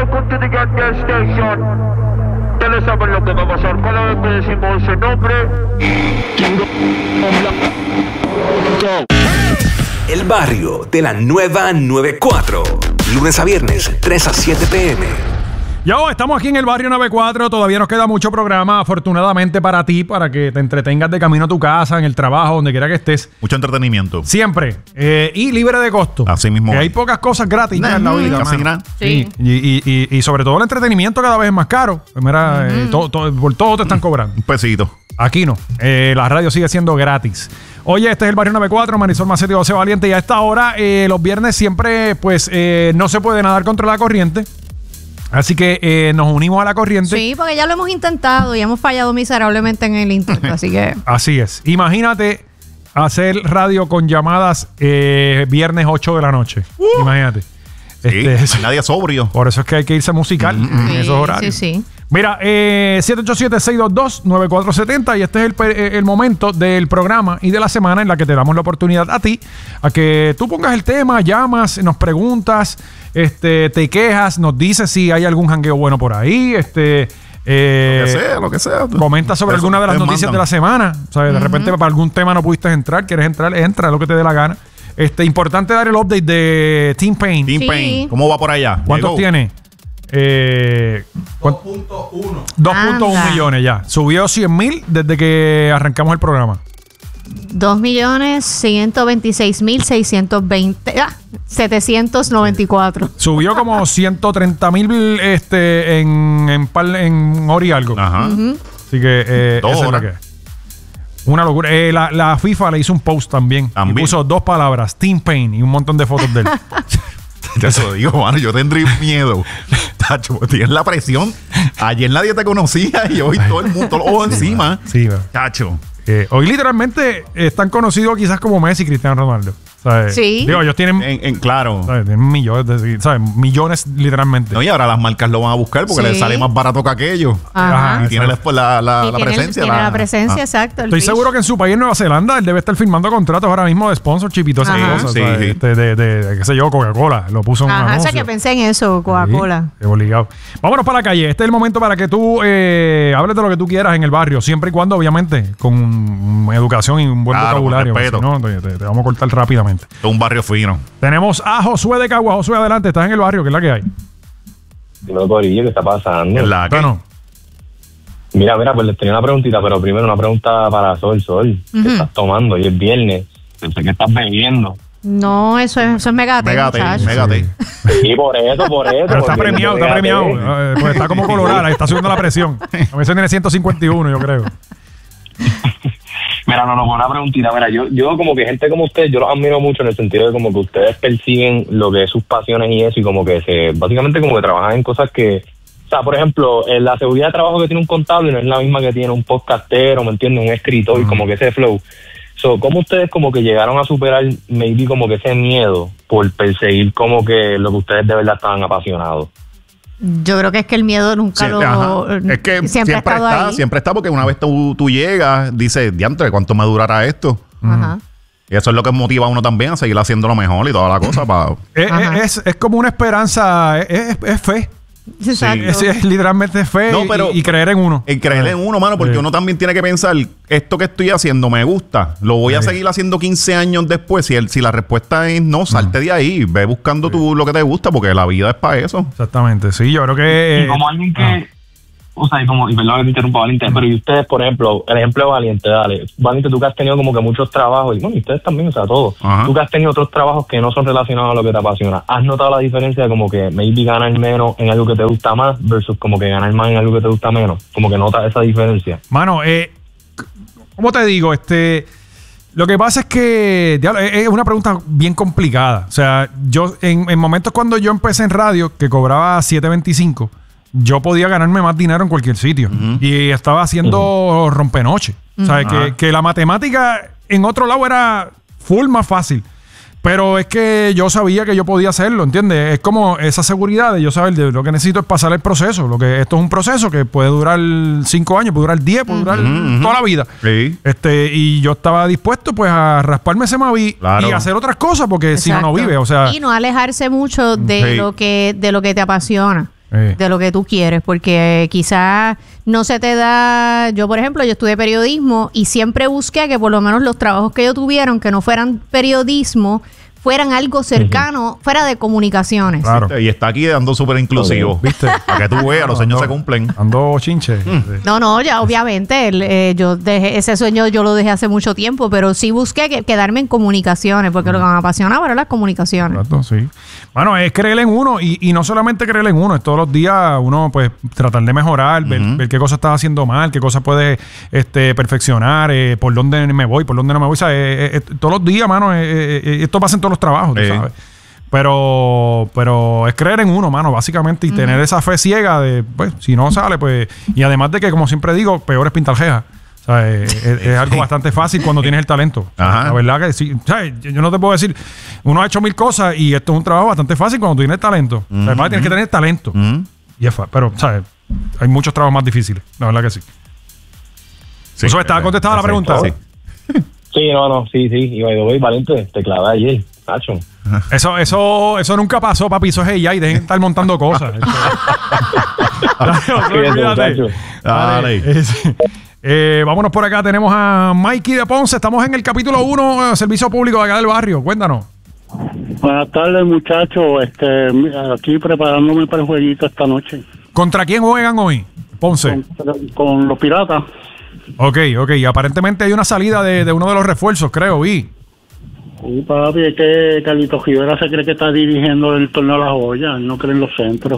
welcome to the Gas Station. Ustedes saben lo que va a pasar cada vez que decimos ese nombre. El barrio de la nueva 94. Lunes a viernes, 3 a 7 p.m. Yo, estamos aquí en el barrio 94. Todavía nos queda mucho programa, afortunadamente para ti, para que te entretengas de camino a tu casa, en el trabajo, donde quiera que estés. Mucho entretenimiento. Siempre. Y libre de costo. Así mismo. Que hay pocas cosas gratis en la vida. Casi nada. Sí. Y sobre todo el entretenimiento cada vez es más caro. Pues mira, por todo te están cobrando. Un pesito. Aquí no. La radio sigue siendo gratis. Oye, este es el barrio 94, Marisol Macedo y José Valiente. Y a esta hora, los viernes siempre, pues, no se puede nadar contra la corriente. Así que nos unimos a la corriente. Sí, porque ya lo hemos intentado y hemos fallado miserablemente en el intento, así que... Así es. Imagínate hacer radio con llamadas viernes 8 de la noche. Imagínate. Sí, nadie sobrio. Por eso es que hay que irse musical en esos horarios. Sí, sí. Mira, 787-622-9470 y este es el momento del programa y de la semana en la que te damos la oportunidad a ti a que tú pongas el tema, llamas, nos preguntas, te quejas, nos dices si hay algún jangueo bueno por ahí, lo que sea. Comenta sobre alguna de las noticias de la semana. ¿Sabes? De repente para algún tema no pudiste entrar, quieres entrar, entra, lo que te dé la gana. Importante dar el update de Team Pain. Team Pain, ¿cómo va por allá? ¿Cuántos tiene? 2.1 2.1 millones ya. Subió 100,000 desde que arrancamos el programa. 2.626.620 794. Subió como 130,000 en hora y algo. Ajá. Así que esa es la que es. Una locura. La FIFA le hizo un post también. Y puso 2 palabras, Team Pain, y un montón de fotos de él. Te lo digo, mano, yo tendría miedo. Tacho, tienes la presión. Ayer nadie te conocía y hoy todo el mundo lo encima. Sí, Tacho. Hoy literalmente están conocidos quizás como Messi y Cristiano Ronaldo. ¿Sabes? Sí. Digo, ellos tienen... claro. ¿sabes? Tienen millones, ¿sabes? Millones literalmente. No, y ahora las marcas lo van a buscar porque les sale más barato que aquello. Ajá. Y tiene la presencia. Tiene la presencia, exacto. Estoy seguro que en su país, en Nueva Zelanda, él debe estar firmando contratos ahora mismo de sponsorship y todas esas cosas. Sí, ¿sabes? sí. De qué sé yo, Coca-Cola. Lo puso en un anuncio. O sea, que pensé en eso, Coca-Cola. Sí, obligado. Vámonos para la calle. Este es el momento para que tú hables de lo que tú quieras en el barrio, siempre y cuando, obviamente, con educación y un buen vocabulario. Si no, te vamos a cortar rápidamente. Es un barrio fino. Tenemos a Josué de Cagua. Josué, adelante. Estás en el barrio. ¿Qué es la que hay? No, Corillo, ¿qué está pasando? Bueno. Mira, pues les tenía una preguntita, pero primero una pregunta para Sol. ¿Qué estás tomando? Hoy es viernes. Pensé que estás bebiendo. No, eso es Megate. Megate. Sí, por eso. Pero está premiado. Pues está como colorada, está subiendo la presión. A veces tiene 151, yo creo. Mira, no, una preguntita. Mira, yo como que gente como ustedes, yo los admiro mucho en el sentido de como que ustedes persiguen lo que es sus pasiones y eso, y como que básicamente como que trabajan en cosas que, o sea, por ejemplo, la seguridad de trabajo que tiene un contable no es la misma que tiene un podcastero, ¿me entiendes? Un escritor, y como que ese flow. ¿Cómo ustedes como que llegaron a superar maybe como que ese miedo por perseguir como que lo que ustedes de verdad estaban apasionados? Yo creo que es que el miedo nunca es que siempre está ahí. Siempre está, porque una vez tú llegas, dices, diantre, ¿cuánto me durará esto? Ajá. Y eso es lo que motiva a uno también a seguir haciendo lo mejor y toda la cosa. Es como una esperanza, es fe. Exacto. Es literalmente fe y creer en uno. En creer en uno, mano, porque uno también tiene que pensar, esto que estoy haciendo me gusta, lo voy a seguir haciendo 15 años después. Si la respuesta es no, salte de ahí, ve buscando tú lo que te gusta, porque la vida es para eso. Exactamente, sí, yo creo que... Y como alguien que... O sea, y perdón que te interrumpa, Valiente, pero y ustedes, por ejemplo, el ejemplo de Valiente, dale. Valiente, tú que has tenido como que muchos trabajos, y bueno, y ustedes también, o sea, todos. Tú que has tenido otros trabajos que no son relacionados a lo que te apasiona, ¿has notado la diferencia de como que maybe ganar menos en algo que te gusta más versus como que ganar más en algo que te gusta menos? Como que notas esa diferencia. Mano, ¿cómo te digo? Lo que pasa es que es una pregunta bien complicada. O sea, yo en momentos cuando yo empecé en radio, que cobraba $7.25, yo podía ganarme más dinero en cualquier sitio. Y estaba haciendo rompenoche. ¿Sabes? Que la matemática en otro lado era full más fácil. Pero es que yo sabía que yo podía hacerlo, ¿entiendes? Es como esa seguridad de yo saber de lo que necesito es pasar el proceso. Esto es un proceso que puede durar 5 años, puede durar 10, puede durar toda la vida. Sí. Y yo estaba dispuesto pues a rasparme ese maví y hacer otras cosas porque si no vive, o sea... Y no alejarse mucho de lo que te apasiona. de lo que tú quieres, porque quizás no se te da. Yo, por ejemplo, yo estudié periodismo y siempre busqué que por lo menos los trabajos que yo tuviera, que no fueran periodismo, fueran algo cercano, fuera de comunicaciones. Claro. Y está aquí dando súper inclusivo. ¿Viste? Para que tú veas, los sueños se cumplen. Ando chinche. No, ya obviamente yo dejé ese sueño, yo lo dejé hace mucho tiempo, pero sí busqué quedarme en comunicaciones, porque lo que me apasionaba eran las comunicaciones. Exacto, sí. Bueno, es creer en uno y no solamente creer en uno, es todos los días uno pues tratar de mejorar, ver qué cosas estás haciendo mal, qué cosas puedes perfeccionar, por dónde me voy, por dónde no me voy. O sea, todos los días, mano, esto pasa en todos los trabajos, tú sabes. Pero es creer en uno, mano, básicamente, y tener esa fe ciega de, pues, si no sale, pues... Y además de que, como siempre digo, peor es pintar cejas. O sea, es algo bastante fácil cuando tienes el talento. O sea, la verdad que sí. O sea, yo no te puedo decir, uno ha hecho 1000 cosas y esto es un trabajo bastante fácil cuando tú tienes talento. O sea, además tienes que tener talento. Y es pero, ¿sabes? Hay muchos trabajos más difíciles. La verdad que sí. Sí, ¿Eso estaba contestada la pregunta? Sí. Sí, sí. Y voy Valente, te clavé ayer, Nacho. Eso nunca pasó, papi. Eso es ella y dejen de estar montando cosas. Olvídate. Dale. Vámonos por acá. Tenemos a Mikey de Ponce. Estamos en el capítulo 1, servicio público de acá del barrio. Cuéntanos. Buenas tardes, muchachos. Aquí preparándome para el jueguito esta noche. ¿Contra quién juegan hoy? Ponce. Con los Piratas. Ok. Aparentemente hay una salida de uno de los refuerzos, creo, vi. Sí, papi, es que Carlitos Rivera se cree que está dirigiendo el torneo de la joya. Él no cree en los centros.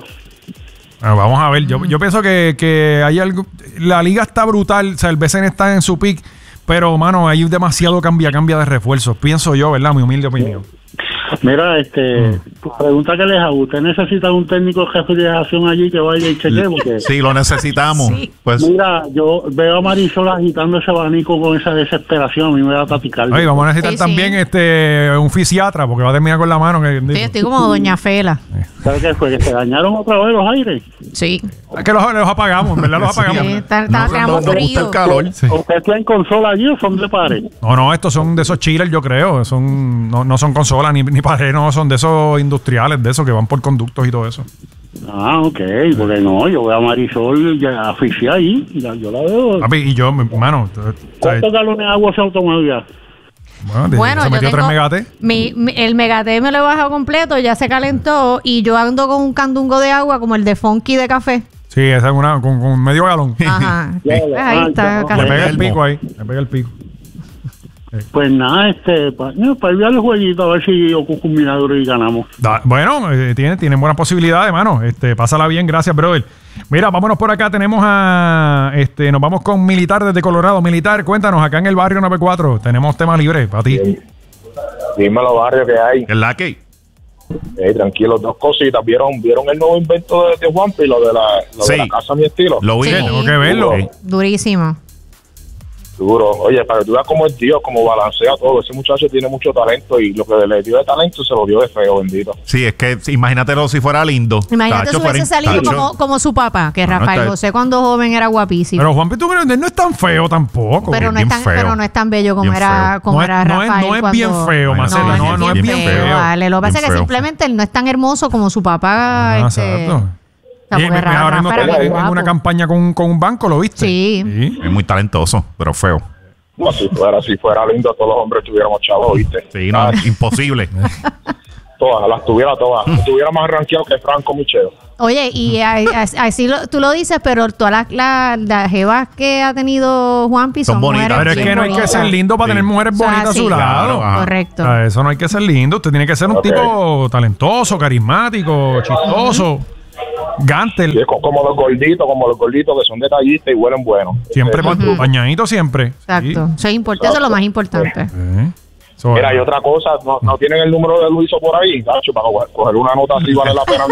Vamos a ver. Yo pienso que hay algo... La liga está brutal. O sea, el BCN está en su pick. Pero, mano, hay demasiado cambia de refuerzos. Pienso yo, ¿verdad? Mi humilde opinión. Mira, pregunta que les hago. ¿Usted necesita un técnico de refrigeración allí que vaya y chequee? Porque, sí, lo necesitamos. Sí. Pues, mira, yo veo a Marisol agitando ese abanico con esa desesperación. A mí me da taquicardia. Oye, vamos a necesitar también un fisiatra porque va a terminar con la mano. Sí, estoy como Doña Fela. ¿Sabes qué fue? ¿Que se dañaron otra vez los aires? Sí. Es que los apagamos, ¿verdad? Los apagamos. Sí, tenemos frío. el calor. Sí. ¿Ustedes tienen consola allí o son de pared? No, estos son de esos chillers, yo creo. No son consolas ni pared, no, son de esos industriales, de esos que van por conductos y todo eso. Ah, ok, porque no, yo veo a Marisol ya aficiada ahí, yo la veo. Papi, y yo, mano... ¿Cuántos galones de agua se ha tomado ya? Bueno, se metió 3 megates. El megate me lo he bajado completo, ya se calentó y yo ando con un candungo de agua como el de Funky de café. Sí, esa es con medio galón. Ajá. Ahí está. Le pega el pico ahí. Le pega el pico. Pues nada, para enviar el jueguito a ver si ocurre un milagro y ganamos. Bueno, tienen buenas posibilidades, mano. Pásala bien, gracias, brother. Mira, vámonos por acá. Tenemos nos vamos con Militar desde Colorado. Militar, cuéntanos, acá en el barrio 94 tenemos tema libre para ti. Dímelo, barrio, que hay. ¿Es la que? Tranquilo, 2 cositas. ¿Vieron el nuevo invento de Juanpi, lo de la casa a mi estilo? Lo vi. Sí. Tengo que verlo. Durísimo. Duro. Oye, para que tú veas cómo es Dios, cómo balancea todo. Ese muchacho tiene mucho talento y lo que le dio de talento se lo dio de feo, bendito. Sí, es que imagínatelo si fuera lindo. Imagínate si hubiese salido como su papá, que Rafael José cuando joven era guapísimo. Pero Juanpi, tú crees, no es tan feo tampoco. Pero no es tan bello como Bien era Rafael. No es bien feo, Marcelo. No es bien feo. Vale, lo que pasa es que simplemente él no es tan hermoso como su papá. Exacto. Ahora mismo en una campaña con un banco, ¿lo viste? Sí. Es muy talentoso, pero feo. No, si fuera lindo, todos los hombres tuviéramos chavos, ¿viste? Sí, no, imposible. Todas, las tuviera todas. Estuviera más rankeado que Franco Micheo. Oye, y así tú lo dices, pero todas las jevas que ha tenido Juanpi son bonitas. mujeres. Pero es que no hay que ser lindo para tener mujeres bonitas a su lado. Claro, correcto. O sea, eso no hay que ser lindo. Usted tiene que ser un tipo talentoso, carismático, chistoso. Gantel. Sí, como los gorditos que son detallistas y huelen bueno. Siempre bañadito, siempre. Exacto. Sí. Eso es lo más importante. Mira, y otra cosa, no tienen el número de Luiso por ahí, tacho, para coger una nota así vale la pena.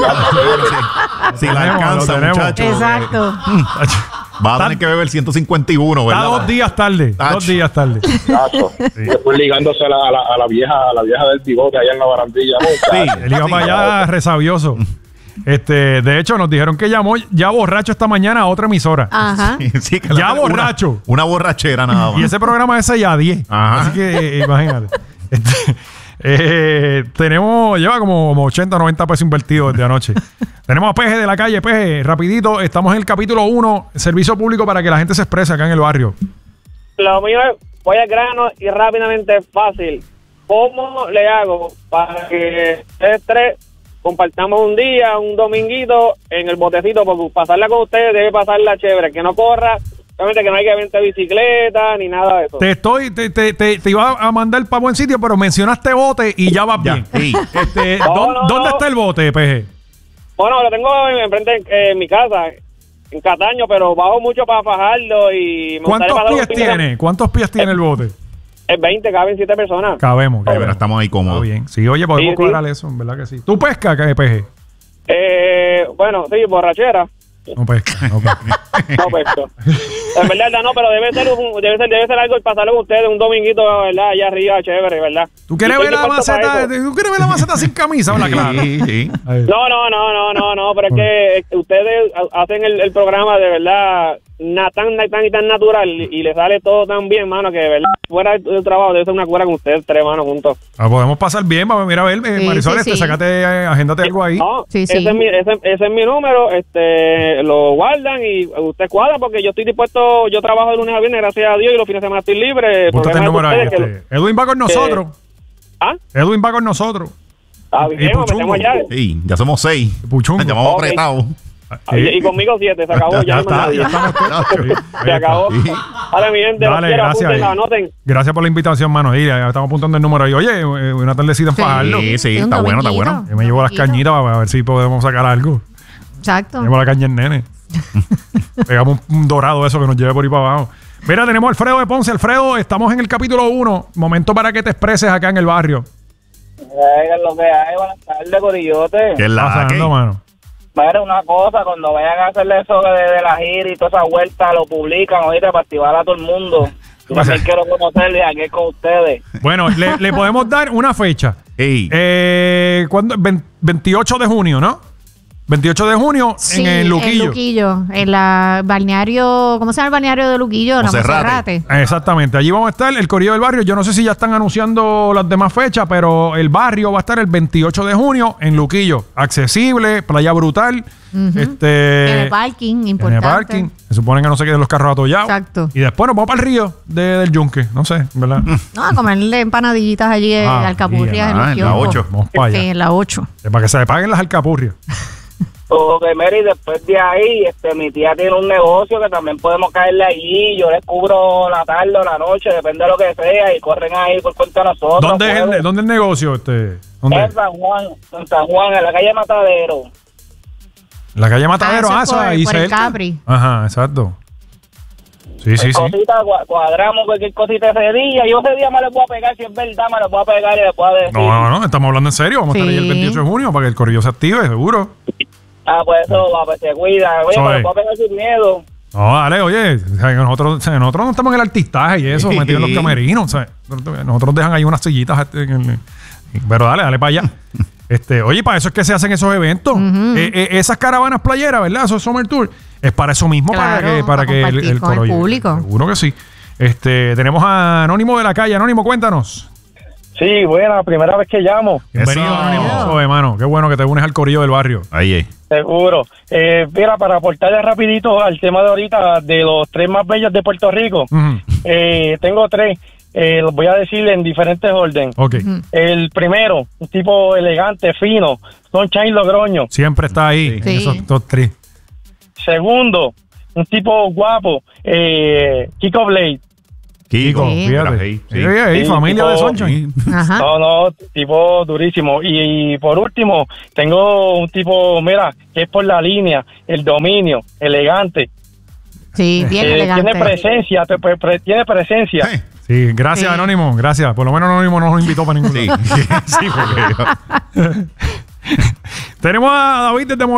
Si la alcanza, muchacho. Exacto. Va a tener que beber 151, ¿verdad? Está 2 días tarde. 2 días tarde. Tacho. Después ligándose a la vieja del bigote allá en la barandilla. Sí, él iba para allá resabioso. De hecho, nos dijeron que llamó ya borracho esta mañana a otra emisora. Ajá. Sí, que Ya borracho. Una borrachera nada más. Y ese programa es 6 a 10. Ajá. Así que imagínate. Lleva como 80 o 90 pesos invertidos desde anoche. Tenemos a Peje de la calle. Peje, rapidito, estamos en el capítulo 1, servicio público para que la gente se exprese acá en el barrio. Lo mío es, voy al grano y rápidamente fácil. ¿Cómo le hago para que ustedes tres compartamos un día, un dominguito en el botecito? Porque pasarla con ustedes debe pasarla chévere, que no corra, obviamente que no hay que vender bicicleta ni nada de eso. Te iba a mandar para buen sitio, pero mencionaste bote y ya vas bien. Sí. ¿Dónde está el bote, Peje? Bueno, lo tengo enfrente en mi casa, en Cataño, pero bajo mucho para fajarlo y... ¿Cuántos pies tiene el bote? Es 20, caben 7 personas. Cabemos. Pero estamos ahí cómodos. Está bien. Sí, oye, podemos cobrar eso, en verdad que sí. ¿Tú pescas, Peje? Bueno, sí, borrachera. No pesca. No pesco. En verdad no, pero debe ser algo el pasarlo con ustedes un dominguito, ¿verdad? Allá arriba, chévere, ¿verdad? ¿Tú quieres ver la maceta sin camisa o la clara? Sí. No, pero es que ustedes hacen el programa de verdad tan natural y le sale todo tan bien, mano, que de verdad fuera del trabajo debe ser una cura con ustedes tres, mano, juntos. Podemos pasar bien, vamos, mira, a ver, Marisol, sácate, agéndate algo ahí. No, ese es mi número, lo guardan y usted cuadra porque yo estoy dispuesto, yo trabajo de lunes a viernes, gracias a Dios, y los fines de semana estoy libre. Búscate el número ahí, Edwin va con nosotros. Edwin va con nosotros. Bien, metemos allá. Sí, ya somos 6. Puchungo. Ya vamos apretados. Y conmigo 7, se acabó. Ya estamos todos. Se acabó. Dale, mi gente. Dale, gracias. Anoten. Gracias por la invitación, mano. Ya estamos apuntando el número ahí. Oye, una tardecita en Fajardo. Sí, está bueno. Yo me llevo las cañitas para ver si podemos sacar algo. Exacto. Llevo la caña en nene. Pegamos un dorado eso que nos lleve por ahí para abajo. Mira, tenemos a Alfredo de Ponce. Alfredo, estamos en el capítulo 1. Momento para que te expreses acá en el barrio. Lo que hay, buenas tardes, corillote. ¿Qué es la pasando, mano? Mira, una cosa, cuando vayan a hacerle eso de la gira y toda esa vuelta, lo publican ahorita para activar a todo el mundo. Yo también quiero conocerle aquí con ustedes. Bueno, le podemos dar una fecha. ¿Cuándo? 28 de junio, ¿no? 28 de junio en el Luquillo. En Luquillo, en la balneario, ¿cómo se llama el balneario de Luquillo? Monserrate. Exactamente, allí vamos a estar, el Corillo del Barrio. Yo no sé si ya están anunciando las demás fechas, pero el barrio va a estar el 28 de junio en Luquillo. Accesible, playa brutal. Tiene parking, importante. Tiene parking. Se supone que no se queden los carros atollados. Exacto. Y después nos vamos para el río del Yunque. No sé, ¿verdad? No, a comerle empanadillitas allí en Alcapurrias. En la 8. Vamos para allá. Sí, en la 8. Para que se le paguen las alcapurrias. Ok, Mary, después de ahí, mi tía tiene un negocio que también podemos caerle allí. Yo les cubro la tarde o la noche, depende de lo que sea, y corren ahí por cuenta de nosotros. ¿Dónde es el negocio? ¿Dónde? En San Juan, en la calle Matadero. La calle Matadero, ahí por el Capri. Ajá, exacto. Sí. Cosita, cuadramos cualquier cosita ese día. Yo ese día me lo voy a pegar, si es verdad, me lo voy a pegar y le puedo decir. No, estamos hablando en serio. Vamos a estar ahí el 28 de junio para que el corrillo se active, seguro. Pues eso, pues se cuida. Oye, me lo puedo pegar sin miedo. No, dale, oye, nosotros no estamos en el artistaje y eso, metidos en los camerinos, ¿sabes? Nosotros dejan ahí unas sillitas, pero dale para allá. Oye, para eso es que se hacen esos eventos. Esas caravanas playeras, ¿verdad? Esos Summer Tour, es para eso mismo, claro, para que el público. Seguro que sí. Tenemos a Anónimo de la calle. Anónimo, cuéntanos. Sí, buena, primera vez que llamo. Bienvenido, Anónimo. Hermano, qué bueno que te unes al corillo del barrio. Ahí. Seguro. Mira, para aportarle rapidito al tema de ahorita de los 3 más bellos de Puerto Rico, tengo 3. Los voy a decir en diferentes orden. Okay. El primero, un tipo elegante, fino, Sunshine Logroño. Siempre está ahí, en esos top 3. Segundo, un tipo guapo, Kiko Blade. Kiko, fíjate. Sí, familia tipo, de Sunshine. Ajá. No, tipo durísimo. Y por último, tengo un tipo, mira, que es por la línea, el dominio, elegante. Sí, bien elegante. Tiene presencia, tiene presencia. Sí, gracias, Anónimo, gracias. Por lo menos Anónimo no nos invitó para ningún lado. Sí, porque... Tenemos a David desde